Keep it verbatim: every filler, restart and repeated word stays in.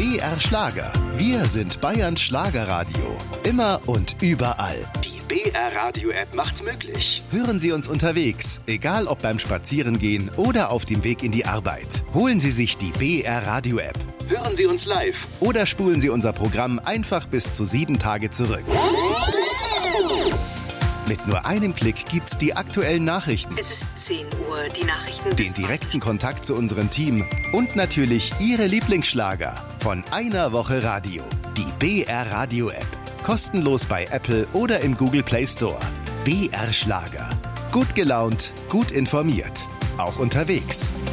B R Schlager. Wir sind Bayerns Schlagerradio. Immer und überall. Die B R Radio App macht's möglich. Hören Sie uns unterwegs, egal ob beim Spazierengehen oder auf dem Weg in die Arbeit. Holen Sie sich die B R Radio App. Hören Sie uns live oder spulen Sie unser Programm einfach bis zu sieben Tage zurück. Mit nur einem Klick gibt's die aktuellen Nachrichten. Es ist zehn Uhr, die Nachrichten. Den direkten Kontakt zu unserem Team und natürlich Ihre Lieblingsschlager von einer Woche Radio. Die B R Radio App. Kostenlos bei Apple oder im Google Play Store. B R Schlager. Gut gelaunt, gut informiert. Auch unterwegs.